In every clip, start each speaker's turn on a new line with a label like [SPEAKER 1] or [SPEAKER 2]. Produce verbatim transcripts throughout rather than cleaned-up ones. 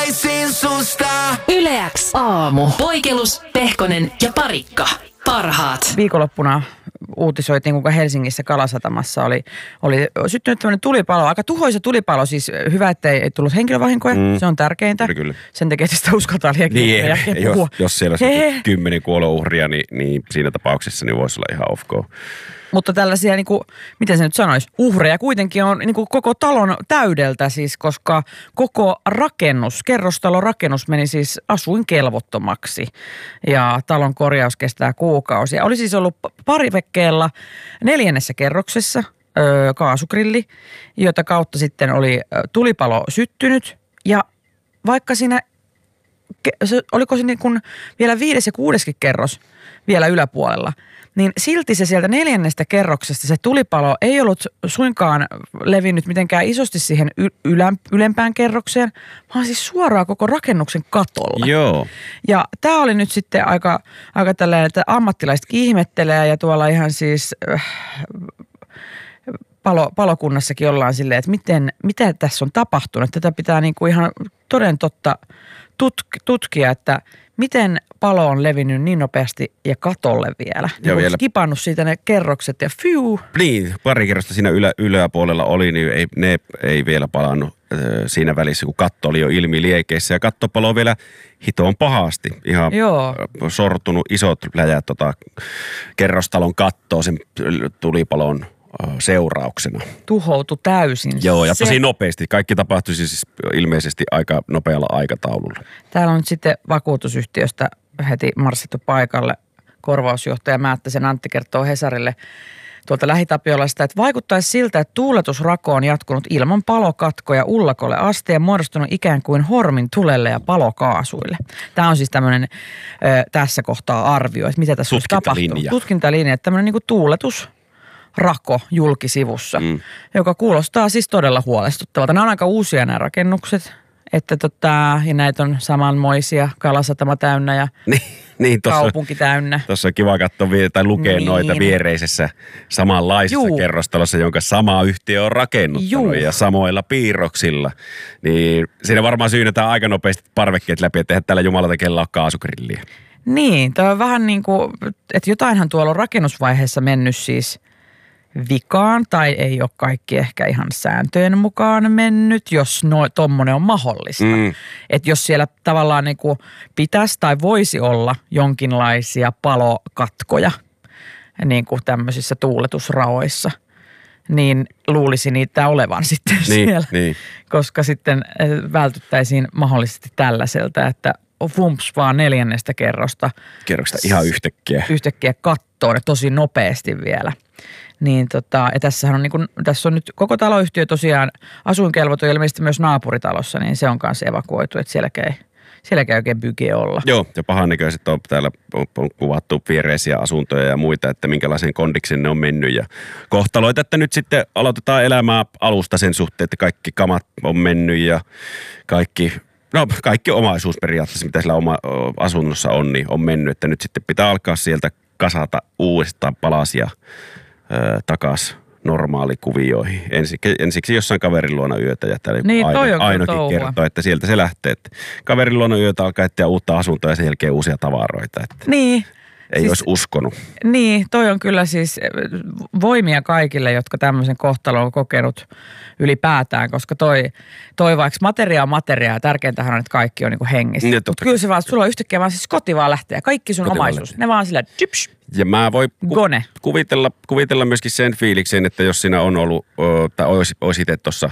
[SPEAKER 1] saisin susta.
[SPEAKER 2] Yle X aamu. Poikelus, Pehkonen ja Parikka. Parhaat.
[SPEAKER 3] Viikonloppuna uutisoitiin, kuinka Helsingissä Kalasatamassa oli, oli syttynyt tämmöinen tulipalo. Aika tuhoisa tulipalo, siis hyvä, ettei ei tullut henkilövahinkoja. Mm. Se on tärkeintä. Kyllä, kyllä. Sen takia sitä uskaltaan liekin.
[SPEAKER 4] Niin, jos, jos siellä on kymmenen kuolouhria, niin, niin siinä tapauksessa niin voisi olla ihan off go.
[SPEAKER 3] Mutta tällaisia, niin kuin, miten se nyt sanoisi, uhreja kuitenkin on niin kuin koko talon täydeltä siis, koska koko rakennus, kerrostalon rakennus meni siis asuinkelvottomaksi. Ja talon korjaus kestää kuukausia. Oli siis ollut parivekkeella neljännessä kerroksessa öö, kaasugrilli, jota kautta sitten oli tulipalo syttynyt. Ja vaikka siinä, se, oliko se niin kuin vielä viides ja kuudeskin kerros vielä yläpuolella, niin silti se sieltä neljännestä kerroksesta se tulipalo ei ollut suinkaan levinnyt mitenkään isosti siihen ylä, ylempään kerrokseen, vaan siis suoraan koko rakennuksen katolle.
[SPEAKER 4] Joo.
[SPEAKER 3] Ja tämä oli nyt sitten aika, aika tällainen, että ammattilaisetkin ihmettelee ja tuolla ihan siis äh, palo, palokunnassakin ollaan silleen, että miten, mitä tässä on tapahtunut. Tätä pitää niinku ihan toden totta tutk- tutkia, että miten palo on levinnyt niin nopeasti ja katolle vielä. Ja vielä kipannut siitä ne kerrokset ja fiu.
[SPEAKER 4] Niin, pari kerrosta siinä ylä, yläpuolella oli, niin ei, ne ei vielä palannut äh, siinä välissä, kun katto oli jo ilmiliekeissä. Ja katto paloi vielä hitoon pahasti. Ihan Joo. sortunut isot läjät tota, kerrostalon kattoa sen tulipalon seurauksena.
[SPEAKER 3] Tuhoutu täysin.
[SPEAKER 4] Joo, ja tosi se nopeasti. Kaikki tapahtui siis ilmeisesti aika nopealla aikataululla.
[SPEAKER 3] Täällä on nyt sitten vakuutusyhtiöstä heti marssittu paikalle. Korvausjohtaja Määttäsen Antti kertoo Hesarille tuolta Lähitapiolasta, että vaikuttaisi siltä, että tuuletusrako on jatkunut ilman palokatkoja ullakolle asti ja muodostunut ikään kuin hormin tulelle ja palokaasuille. Tämä on siis tämmöinen ö, tässä kohtaa arvio, että mitä tässä olisi tapahtunut. Tutkintalinja. Tämmöinen niin kuin tuuletus. Rako julkisivussa, mm. joka kuulostaa siis todella huolestuttavalta. Nämä on aika uusia nämä rakennukset, että tota, ja näitä on samanmoisia, Kalasatama täynnä ja
[SPEAKER 4] niin, niin, tossa,
[SPEAKER 3] kaupunki täynnä.
[SPEAKER 4] Tuossa on kiva katsoa tai lukea niin noita viereisessä samanlaisessa Juu. kerrostalossa, jonka sama yhtiö on rakennuttanut Juu. ja samoilla piirroksilla. Niin siinä varmaan syynätään aika nopeasti parvekkeet läpi, että eihän täällä jumalata kella ole kaasugrilliä.
[SPEAKER 3] Niin, tämä on vähän niin kuin, että jotainhan tuolla on rakennusvaiheessa mennyt siis vikaan tai ei ole kaikki ehkä ihan sääntöjen mukaan mennyt, jos no, tommonen on mahdollista. Mm. Että jos siellä tavallaan niin kuin pitäisi tai voisi olla jonkinlaisia palokatkoja niin kuin tämmöisissä tuuletusraoissa, niin luulisi niitä olevan sitten niin, siellä, niin. Koska sitten vältyttäisiin mahdollisesti tällaiselta, että vumps vaan neljännestä kerrosta.
[SPEAKER 4] Kerrosta ihan yhtäkkiä.
[SPEAKER 3] Yhtäkkiä kattoon ja tosi nopeasti vielä. Niin tota, ja tässähän on, niin kun, tässä on nyt koko taloyhtiö tosiaan asuinkelvoton ja ilmeisesti myös naapuritalossa, niin se on kanssa evakuoitu, että sielläkään ei, sielläkään ei oikein byge olla.
[SPEAKER 4] Joo, ja pahannäköiset on täällä on, on kuvattu viereisiä asuntoja ja muita, että minkälaisen kondiksen ne on mennyt ja kohtaloita, että nyt sitten aloitetaan elämää alusta sen suhteen, että kaikki kamat on mennyt ja kaikki, no kaikki omaisuus periaatteessa, mitä sillä oma asunnossa on, niin on mennyt, että nyt sitten pitää alkaa sieltä kasata uudestaan palasia takaisin normaalikuvioihin. Ensiksi, ensiksi jossain kaverin luona yötä ja täällä
[SPEAKER 3] niin,
[SPEAKER 4] Aino, Ainokin kertoo, että sieltä se lähtee. Että kaverin luona yötä alkaa etsiä uutta asuntoa ja sen jälkeen uusia tavaroita. Että
[SPEAKER 3] niin.
[SPEAKER 4] Ei siis, olisi uskonut.
[SPEAKER 3] Niin, toi on kyllä siis voimia kaikille, jotka tämmöisen kohtalon on kokenut ylipäätään, koska toi, toi vaikka materia on materiaa, tärkeintähän on, että kaikki on niin kuin hengissä. Niin, mutta kyllä se vaan, sulla on yhtäkkiä vaan siis koti vaan lähtee ja kaikki sun koti omaisuus, ne vaan sillä tsyps.
[SPEAKER 4] Ja mä voin ku- kuvitella, kuvitella myöskin sen fiiliksen, että jos siinä on ollut, tai olisi, olisi itse tuossa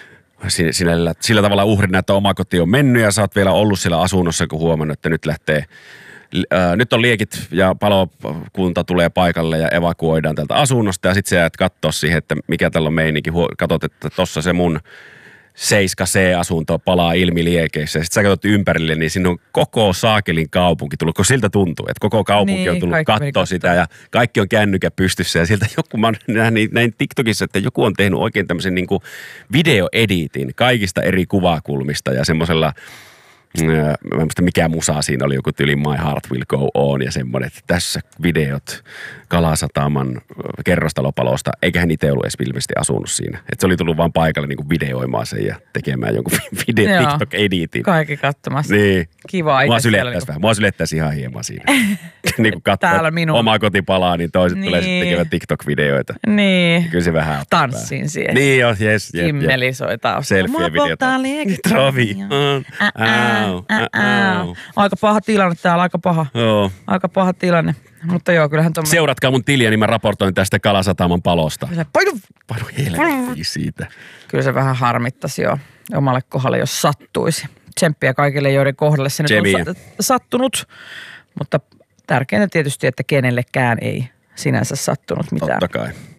[SPEAKER 4] sillä, sillä tavalla uhrina, että oma koti on mennyt ja sä oot vielä ollut siellä asunnossa, kun huomannut, että nyt lähtee, ää, nyt on liekit ja palokunta tulee paikalle ja evakuoidaan tältä asunnosta ja sit sä jäät kattoo siihen, että mikä tällä on meininki. Katot, että tossa se mun seitsemän C-asunto palaa ilmiliekeissä ja sit sä katsot ympärille, niin siinä on koko saakelin kaupunki tullut, kun siltä tuntuu, että koko kaupunki niin, on tullut katsoa sitä ja kaikki on kännykä pystyssä ja siltä joku, mä näin, näin TikTokissa, että joku on tehnyt oikein tämmöisen niin kuin videoeditin kaikista eri kuvakulmista ja semmoisella Mä en muista mikä musa siinä oli, joku tyli My Heart Will Go On ja semmoinen, että tässä videot Kalasataman kerrostalopalosta, eikä hän itse ollut edes ilmeisesti asunut siinä. Että se oli tullut vaan paikalle niin kuin videoimaan sen ja tekemään jonkun video TikTok-editin.
[SPEAKER 3] Kaikki katsomassa.
[SPEAKER 4] Niin.
[SPEAKER 3] Kiva.
[SPEAKER 4] Mua sylettäisi vähän. Mua sylettäisi ihan hieman siinä. niin kuin katsoo omaa kotipalaa, niin toiset niin. tulee sitten tekemään TikTok-videoita.
[SPEAKER 3] Niin.
[SPEAKER 4] Kyllä se vähän auttaa.
[SPEAKER 3] Tanssin siihen.
[SPEAKER 4] Niin joo, jes.
[SPEAKER 3] Kimmeli soi taustalla.
[SPEAKER 4] Selfie-videota. Trovi.
[SPEAKER 3] Aika paha tilanne täällä, aika paha.
[SPEAKER 4] Joo.
[SPEAKER 3] Aika paha tilanne. Mutta joo, kyllähän tommoinen...
[SPEAKER 4] Seuratkaa mun tiliä, niin mä raportoin tästä Kalasataman palosta.
[SPEAKER 3] Painu!
[SPEAKER 4] Painu helvettiin siitä.
[SPEAKER 3] Kyllä se vähän harmittasi jo omalle kohdalle, jos sattuisi. Tsemppiä kaikille, joiden kohdalle se nyt Tsemiä. on sattunut. Mutta tärkeintä tietysti, että kenellekään ei sinänsä sattunut mitään.
[SPEAKER 4] Totta kai.